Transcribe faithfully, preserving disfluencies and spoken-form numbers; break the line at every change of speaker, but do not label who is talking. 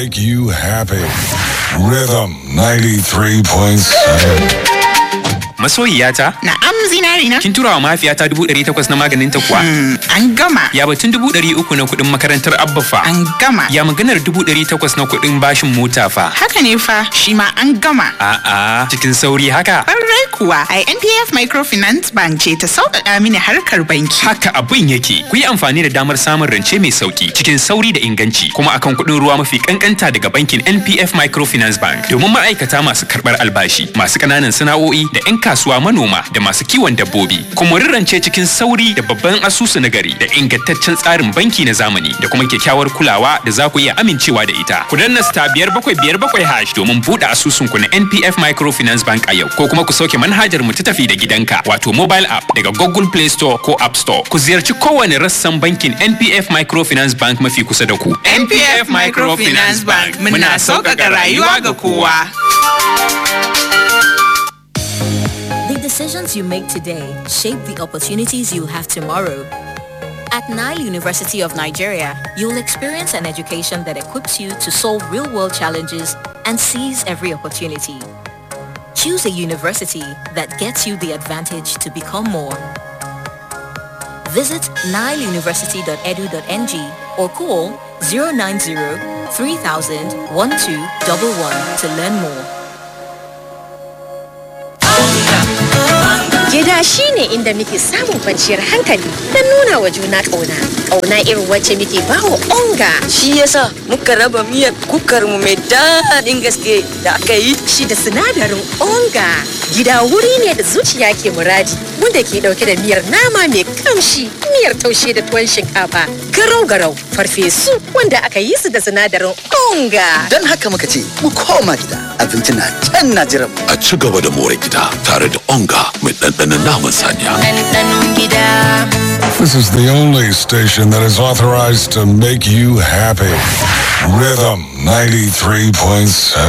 Make you happy. Rhythm ninety-three point seven.
Masoyiyata?
Na'am zinari na.
Kin tura wa mahaifiyata dubu ɗari takwas na maganin ta kuwa?
Mm, an gama.
Ya batun dubu ɗari uku na kuɗin makarantar Abba fa?
An gama.
Ya maganar dubu ɗari takwas na kuɗin bashin mota fa?
Haka ne fa, shi ma an gama.
A'a, cikin sauri haka?
Ƙwarai kuwa, ai N P F Microfinance Bank ce ta sauƙaƙa mini harkar banki.
Haka abin yake. Ku yi amfani da damar samun rance mai sauki cikin sauri da inganci kuma akan kuɗin ruwa mafi kankanta daga bankin N P F Microfinance Bank domin ma'aikata masu karɓar albashi, masu ƙananan sana'o'i da 'yan kasuwa manoma da masu kiwon dabbobi. Kuma rirrance cikin sauri da babban asusu na gari da ingantaccen tsarin banki na zamani da kuma kyakkyawar kulawa da za ku iya amincewa da ita. Ku danna star biyar bakwai biyar bakwai hash domin buɗe asusun ku na N P F Microfinance Bank a yau ko kuma ku sauke manhajar mu ta tafi da gidanka wato mobile app daga Google Play Store ko App Store. Ku ziyarci kowane rassan bankin N P F Microfinance Bank mafi kusa da ku.
N P F Microfinance Bank muna sauƙaƙa rayuwa ga kowa.
The decisions you make today shape the opportunities you'll have tomorrow. At Nile University of Nigeria, you'll experience an education that equips you to solve real-world challenges and seize every opportunity. Choose a university that gets you the advantage to become more. Visit nile university dot e d u dot n g or call zero nine zero, three thousand, twelve eleven to learn more.
Gida shi ne inda muke samun kwanciyar hankali don nuna wa juna ƙauna. Ƙauna irin wacce muke bawa onga.
Shi yasa muka raba miyar kukar mu mai daɗin gaske da aka yi.
Shi da sinadarin onga. Gida wuri ne da zuciya ke muradi wanda ke ɗauke da miyar nama mai kamshi, miyar taushe da tuwon shinkafa, garau-garau, farfesu wanda aka yi su da sinadarin onga.
Don haka muka ce mu koma gida abinci na can na jiran.
A ci gaba da more gida tare da onga mai ɗanɗanon naman saniya.
This is the only station that is authorized to make you happy. Rhythm ninety-three point seven.